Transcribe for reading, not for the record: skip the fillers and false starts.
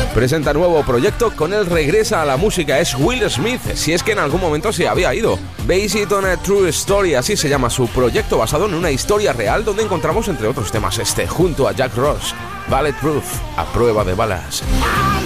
presenta nuevo proyecto, con él regresa a la música, es Will Smith, si es que en algún momento se había ido. Base It on a True Story, así se llama su proyecto, basado en una historia real donde encontramos entre otros temas junto a Jack Ross, Bulletproof, a prueba de balas.